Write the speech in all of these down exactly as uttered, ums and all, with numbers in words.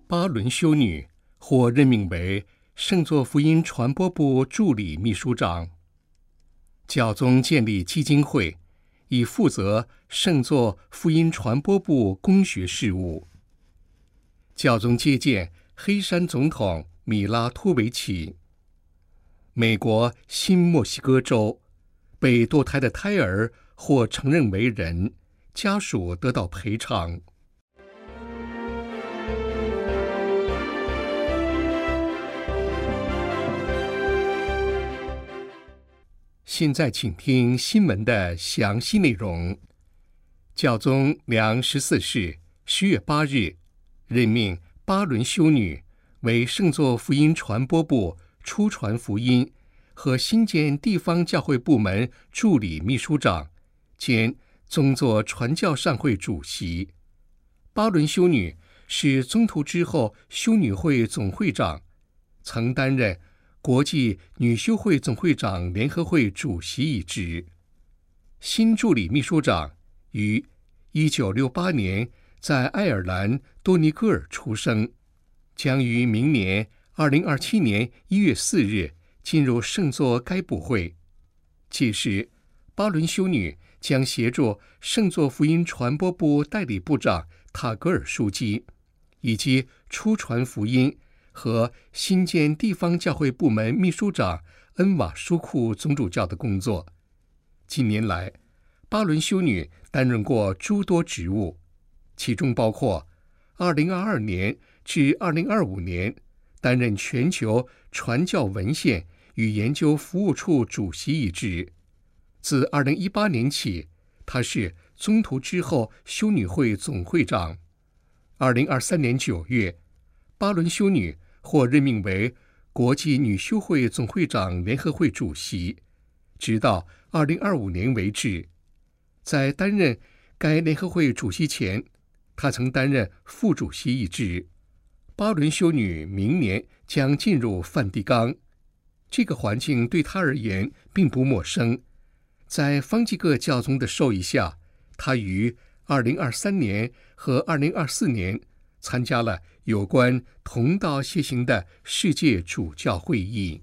巴伦修女获任命为圣座福音传播部助理秘书长。教宗建立基金会，以负责圣座福音传播部公学事务。教宗接见黑山总统米拉托维奇。美国新墨西哥州被堕胎的胎儿或承认为人，家属得到赔偿。现在请听新闻的详细内容。教宗良十四世十月八日任命巴伦修女为圣座福音传播部初传福音和新建地方教会部门助理秘书长兼宗座传教善会主席。巴伦修女是宗徒之后修女会总会长，曾担任国际女修会总会长联合会主席一职。新助理秘书长于一九六八年在爱尔兰多尼戈尔出生，将于明年二零二七年一月四日进入圣座该部会。届时，巴伦修女将协助圣座福音传播部代理部长塔格尔书记，以及初传福音和新建地方教会部门秘书长恩瓦舒库总主教的工作。近年来，巴伦修女担任过诸多职务，其中包括二零二二年至二零二五年担任全球传教文献与研究服务处主席一职。自二零一八年起，她是宗徒之后修女会总会长。二零二三年九月，巴伦修女获任命为国际女修会总会长联合会主席，直到二零二五年为止。在担任该联合会主席前，她曾担任副主席一职。巴伦修女明年将进入梵蒂冈，这个环境对她而言并不陌生。在方济各教宗的授意下，她于二零二三年和二零二四年参加了有关同道协行的世界主教会议。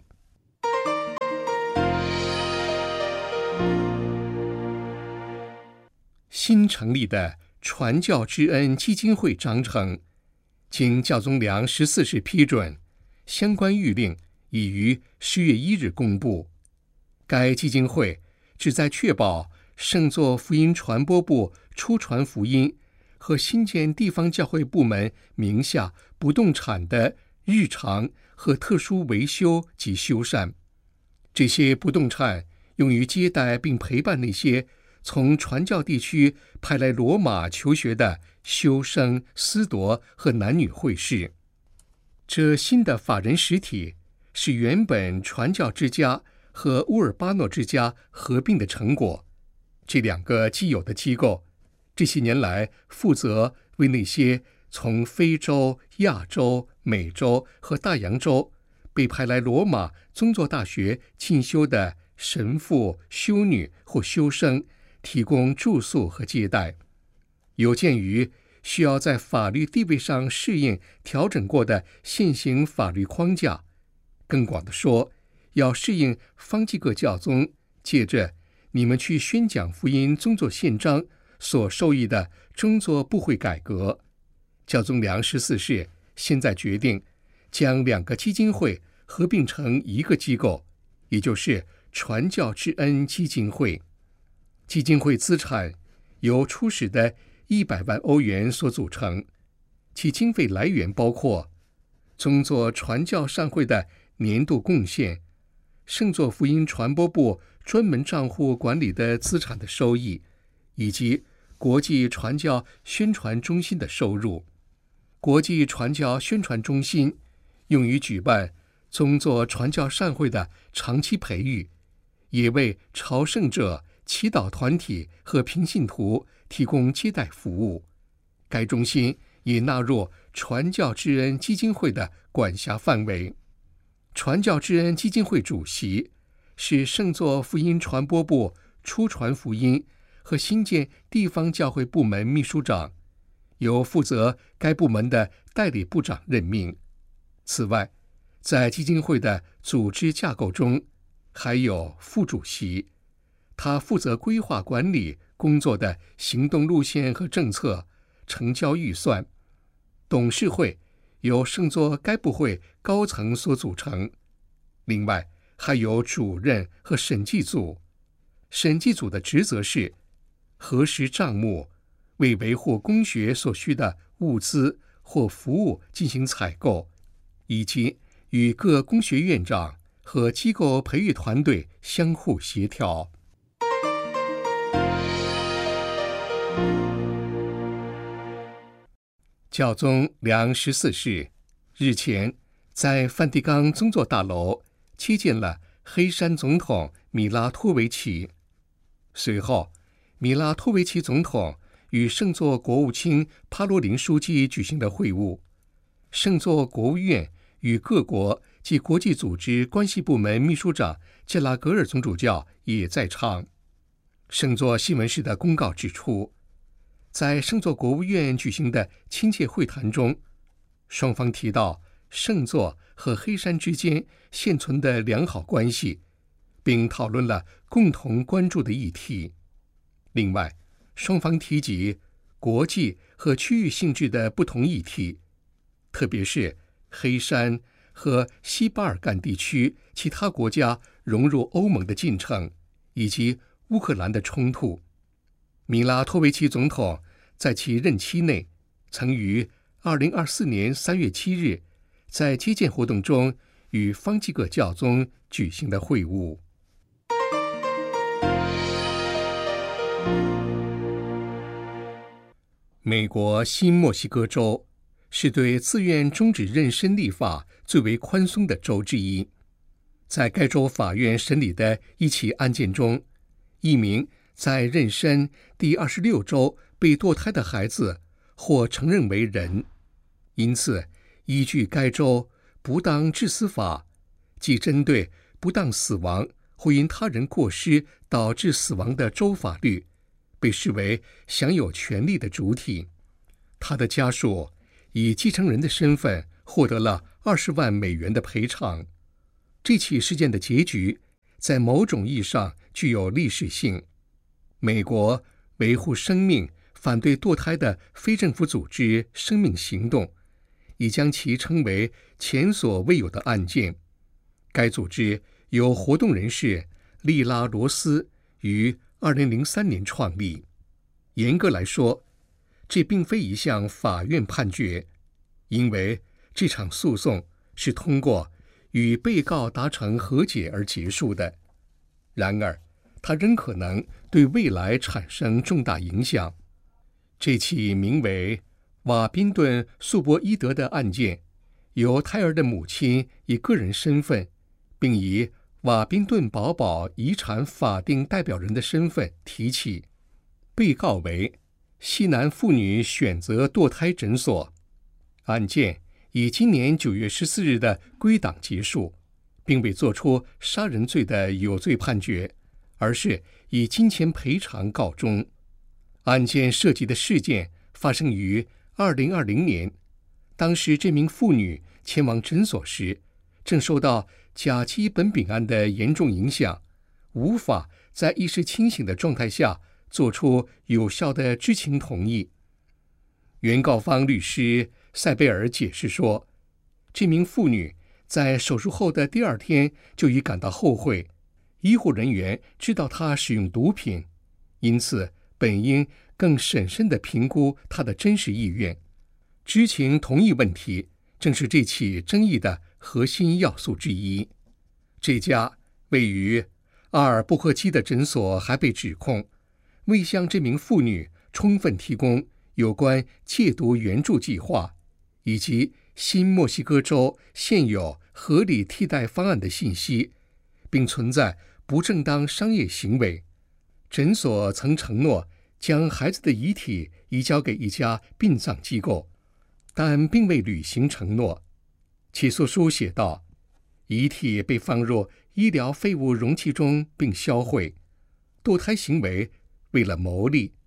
新成立的传教之恩基金会章程，经教宗良十四世批准，相关谕令已于十月一日公布。该基金会旨在确保圣座福音传播部初传福音和新建地方教会部门名下不动产的日常和特殊维修及修缮。这些不动产用于接待并陪伴那些从传教地区派来罗马求学的修生、司铎和男女会士。这新的法人实体是原本传教之家和乌尔巴诺之家合并的成果。这两个既有的机构这些年来负责为那些从非洲、亚洲、美洲和大洋洲被派来罗马宗座大学进修的神父、修女或修生提供住宿和接待。有鉴于需要在法律地位上适应调整过的现行法律框架，更广的说，要适应方济各教宗借着你们去宣讲福音宗座宪章所授意的宗座部会改革，教宗良十四世现在决定将两个基金会合并成一个机构，也就是传教之恩基金会。基金会资产由初始的一百万欧元所组成，其经费来源包括宗座传教善会的年度贡献、圣座福音传播部专门账户管理的资产的收益，以及国际传教宣传中心的收入。国际传教宣传中心用于举办宗座传教善会的长期培育，也为朝圣者、祈祷团体和平信徒提供接待服务。该中心也纳入传教之恩基金会的管辖范围。传教之恩基金会主席是圣座福音传播部初传福音和新建地方教会部门秘书长， 由负责该部门的代理部长任命。此外，在基金会的组织架构中，还有副主席，他负责规划管理工作的行动路线和政策，成交预算。董事会由圣座该部会高层所组成，另外还有主任和审计组。审计组的职责是核实账目，为维护公学所需的物资或服务进行采购，以及与各工学院长和机构培育团队相互协调。教宗良十四世日前在梵蒂冈宗座大楼接见了黑山总统米拉托维奇。随后，米拉托维奇总统与圣座国务卿帕罗林书记举行了会晤。圣座国务院与各国及国际组织关系部门秘书长加拉格尔总主教也在场。圣座新闻室的公告指出，在圣座国务院举行的亲切会谈中，双方提到圣座和黑山之间现存的良好关系，并讨论了共同关注的议题。另外，双方提及国际和区域性质的不同议题，特别是黑山和西巴尔干地区其他国家融入欧盟的进程，以及乌克兰的冲突。米拉托维奇总统在其任期内曾于二零二四年三月七日在接见活动中与方济各教宗举行了会晤。美国新墨西哥州是对自愿终止妊娠立法最为宽松的州之一。在该州法院审理的一起案件中，一名在妊娠第二十六周被堕胎的孩子或承认为人，因此依据该州不当致死法，即针对不当死亡或因他人过失导致死亡的州法律，被视为享有权利的主体。他的家属以继承人的身份获得了二十万美元的赔偿。这起事件的结局在某种意义上具有历史性。美国维护生命、反对堕胎的非政府组织生命行动已将其称为前所未有的案件。该组织由活动人士利拉罗斯于二零零三年创立。严格来说，这并非一项法院判决，因为这场诉讼是通过与被告达成和解而结束的。然而，它仍可能对未来产生重大影响。这起名为瓦宾顿·素博伊德的案件，由胎儿的母亲以个人身份，并以瓦宾顿宝宝遗产法定代表人的身份提起。被告为西南妇女选择堕胎诊所。案件以今年九月十四日的归档结束，并未作出杀人罪的有罪判决，而是以金钱赔偿告终。案件涉及的事件发生于二零二零年，当时这名妇女前往诊所时，正受到甲基苯丙胺的严重影响，无法在意识清醒的状态下做出有效的知情同意。原告方律师塞贝尔解释说，这名妇女在手术后的第二天就已感到后悔，医护人员知道她使用毒品，因此本应更审慎地评估她的真实意愿。知情同意问题正是这起争议的核心要素之一。这家位于阿尔布赫基的诊所还被指控未向这名妇女充分提供有关戒毒援助计划以及新墨西哥州现有合理替代方案的信息，并存在不正当商业行为。诊所曾承诺将孩子的遗体移交给一家殡葬机构，但并未履行承诺。起诉书写道，遗体被放入医疗废物容器中并销毁。堕胎行为为了牟利，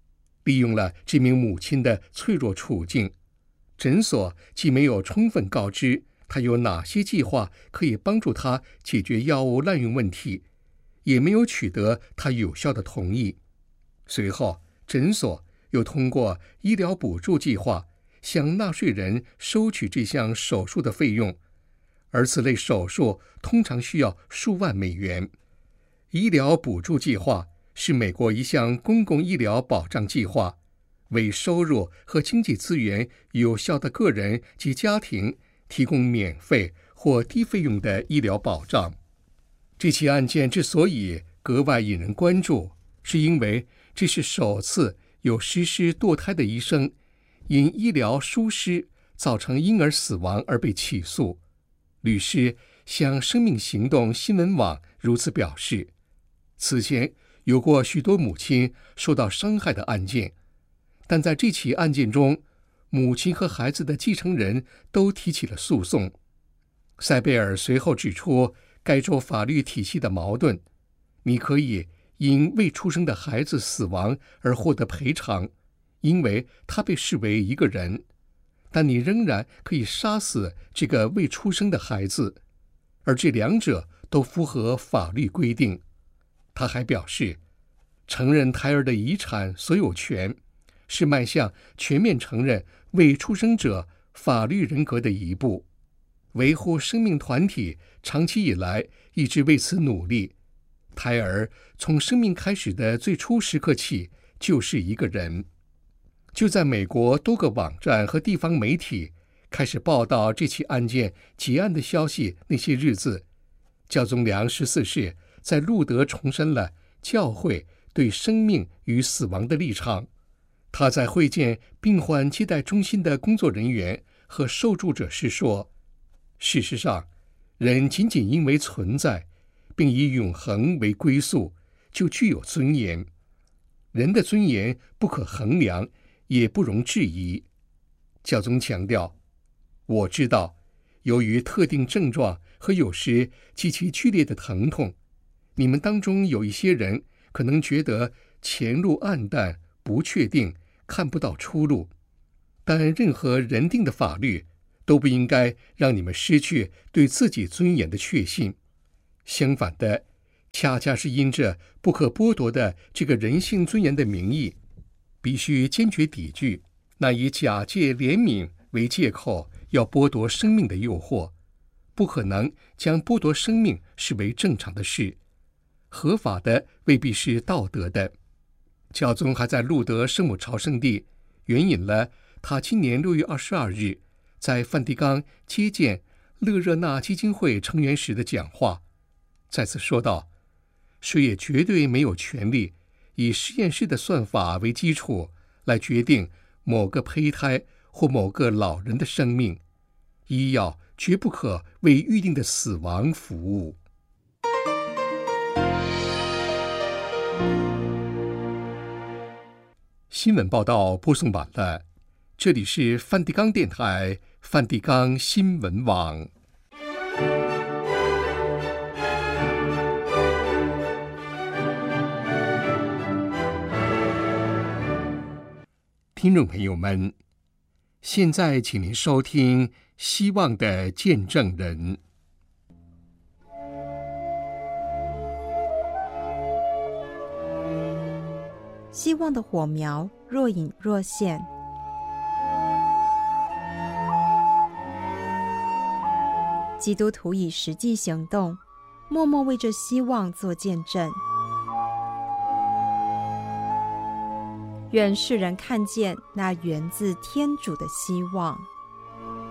利用了这名母亲的脆弱处境，诊所既没有充分告知他有哪些计划可以帮助他解决药物滥用问题，也没有取得他有效的同意。随后，诊所又通过医疗补助计划向纳税人收取这项手术的费用，而此类手术通常需要数万美元。医疗补助计划是美国一项公共医疗保障计划，为收入和经济资源有效的个人及家庭提供免费或低费用的医疗保障。这起案件之所以格外引人关注，是因为这是首次有实施堕胎的医生因医疗疏失造成婴儿死亡而被起诉。律师向生命行动新闻网如此表示，此前有过许多母亲受到伤害的案件，但在这起案件中，母亲和孩子的继承人都提起了诉讼。塞贝尔随后指出该州法律体系的矛盾，你可以因未出生的孩子死亡而获得赔偿，因为他被视为一个人，但你仍然可以杀死这个未出生的孩子，而这两者都符合法律规定。他还表示，承认胎儿的遗产所有权是迈向全面承认未出生者法律人格的一步。维护生命团体长期以来一直为此努力。胎儿从生命开始的最初时刻起就是一个人。就在美国多个网站和地方媒体开始报道这起案件结案的消息那些日子，教宗良十四世在路德重申了教会对生命与死亡的立场。他在会见病患接待中心的工作人员和受助者时说，事实上，人仅仅因为存在并以永恒为归宿，就具有尊严。人的尊严不可衡量，也不容置疑。教宗强调，我知道，由于特定症状和有时极其剧烈的疼痛，你们当中有一些人可能觉得前路暗淡、不确定，看不到出路。但任何人定的法律都不应该让你们失去对自己尊严的确信。相反的，恰恰是因着不可剥夺的这个人性尊严的名义，必须坚决抵拒那以假借怜悯为借口要剥夺生命的诱惑。不可能将剥夺生命视为正常的事，合法的未必是道德的。教宗还在路德圣母朝圣地援引了他今年六月二十二日在梵蒂冈接见勒热纳基金会成员时的讲话，再次说道，谁也绝对没有权利以实验室的算法为基础来决定某个胚胎或某个老人的生命。医药绝不可为预定的死亡服务。新闻报道播送完了，这里是梵蒂冈电台梵蒂冈新闻网。听众朋友们，现在请您收听希望的见证人。 希望的火苗若隐若现，基督徒以实际行动，默默为这希望做见证。愿世人看见那源自天主的希望。